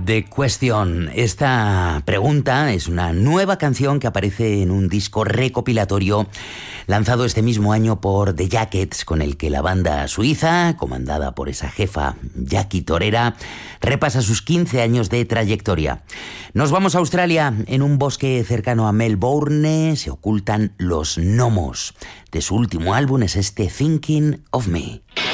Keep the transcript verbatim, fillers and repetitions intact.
The Question. Esta pregunta es una nueva canción que aparece en un disco recopilatorio lanzado este mismo año por The Jackets, con el que la banda suiza, comandada por esa jefa Jackie Torera, repasa sus quince años de trayectoria. Nos vamos a Australia. En un bosque cercano a Melbourne se ocultan los gnomos. De su último álbum es este Thinking of Me.